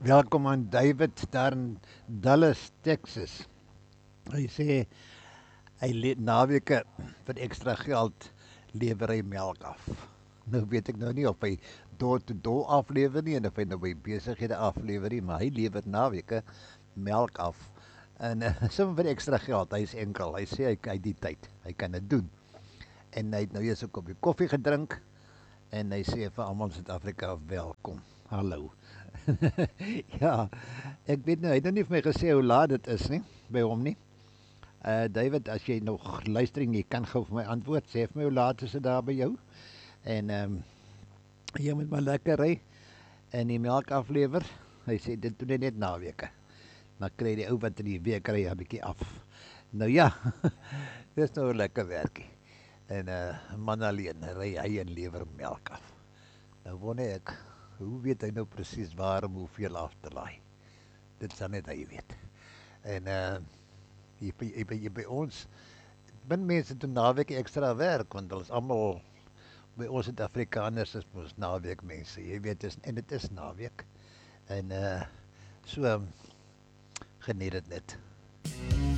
Welkom aan David daar in Dallas, Texas. Hy sê naweke vir ekstra geld lewer hy melk af. Nou weet ek nou nie of hy door aflewer nie en of hy nou by besighede aflewer nie, maar hy lewer naweke melk af. En sommer vir ekstra geld, hy is enkel. Hy sê hy die tyd, hy kan dit doen. En hy het nou eers 'n koppie koffie gedrink en hy sê vir almal in Suid-Afrika welkom. Hallo. Ja, ek weet nou, hy het nou nie vir my gesê hoe laat dit is nie, by hom nie. David, as jy nog luister en jy kan gou vir my antwoord, sê vir my hoe laat is dit daar by jou? En jy moet maar lekker ry en die melk aflewer. Hy sê dit doen hy net naweke. Maar kry die ou wat in die week ry 'n bietjie af. Nou ja, dis nou 'n lekker werkie. En man alleen ry hy en lewer melk af. Nou wonder ek, hoe weet hy nou presies waar om hoeveel af te laai? Dit sal net hy weet. En hier by ons, min mense doen naweek ekstra werk, want hulle is almal, by ons Suid-Afrikaners is mos naweek mense, jy weet, en dit is naweek. En so geniet dit net.